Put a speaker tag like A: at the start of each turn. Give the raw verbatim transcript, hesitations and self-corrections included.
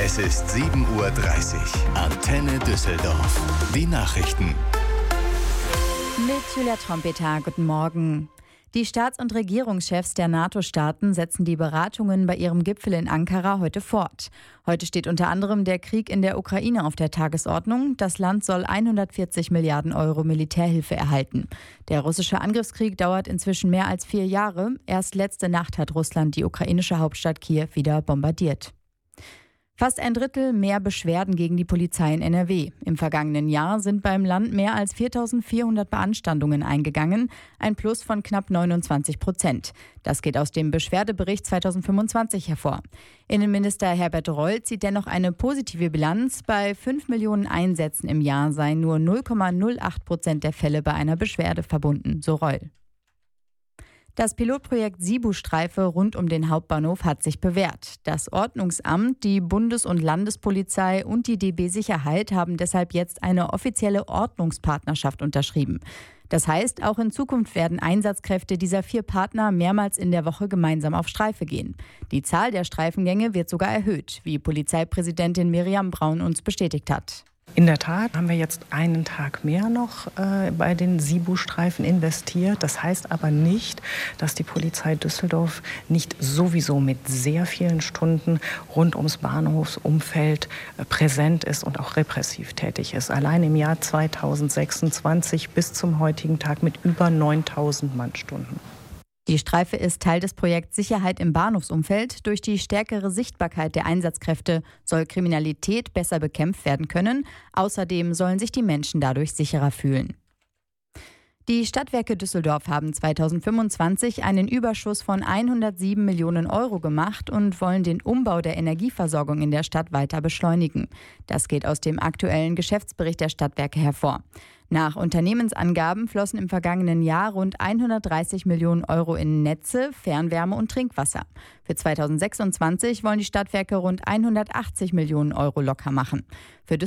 A: Es ist sieben Uhr dreißig. Antenne Düsseldorf. Die Nachrichten.
B: Mit Julia Trompeter, guten Morgen. Die Staats- und Regierungschefs der NATO-Staaten setzen die Beratungen bei ihrem Gipfel in Ankara heute fort. Heute steht unter anderem der Krieg in der Ukraine auf der Tagesordnung. Das Land soll hundertvierzig Milliarden Euro Militärhilfe erhalten. Der russische Angriffskrieg dauert inzwischen mehr als vier Jahre. Erst letzte Nacht hat Russland die ukrainische Hauptstadt Kiew wieder bombardiert. Fast ein Drittel mehr Beschwerden gegen die Polizei in N R W. Im vergangenen Jahr sind beim Land mehr als viertausendvierhundert Beanstandungen eingegangen, ein Plus von knapp neunundzwanzig Prozent. Das geht aus dem Beschwerdebericht zweitausendfünfundzwanzig hervor. Innenminister Herbert Reul zieht dennoch eine positive Bilanz. Bei fünf Millionen Einsätzen im Jahr seien nur null Komma null acht Prozent der Fälle bei einer Beschwerde verbunden, so Reul. Das Pilotprojekt Sibu-Streife rund um den Hauptbahnhof hat sich bewährt. Das Ordnungsamt, die Bundes- und Landespolizei und die D B Sicherheit haben deshalb jetzt eine offizielle Ordnungspartnerschaft unterschrieben. Das heißt, auch in Zukunft werden Einsatzkräfte dieser vier Partner mehrmals in der Woche gemeinsam auf Streife gehen. Die Zahl der Streifengänge wird sogar erhöht, wie Polizeipräsidentin Miriam Braun uns bestätigt hat.
C: In der Tat haben wir jetzt einen Tag mehr noch äh, bei den Sibu-Streifen investiert. Das heißt aber nicht, dass die Polizei Düsseldorf nicht sowieso mit sehr vielen Stunden rund ums Bahnhofsumfeld äh, präsent ist und auch repressiv tätig ist. Allein im Jahr zweitausendsechsundzwanzig bis zum heutigen Tag mit über neuntausend Mannstunden.
B: Die Streife ist Teil des Projekts Sicherheit im Bahnhofsumfeld. Durch die stärkere Sichtbarkeit der Einsatzkräfte soll Kriminalität besser bekämpft werden können. Außerdem sollen sich die Menschen dadurch sicherer fühlen. Die Stadtwerke Düsseldorf haben zweitausendfünfundzwanzig einen Überschuss von hundertsieben Millionen Euro gemacht und wollen den Umbau der Energieversorgung in der Stadt weiter beschleunigen. Das geht aus dem aktuellen Geschäftsbericht der Stadtwerke hervor. Nach Unternehmensangaben flossen im vergangenen Jahr rund hundertdreißig Millionen Euro in Netze, Fernwärme und Trinkwasser. Für zweitausendsechsundzwanzig wollen die Stadtwerke rund hundertachtzig Millionen Euro locker machen. Für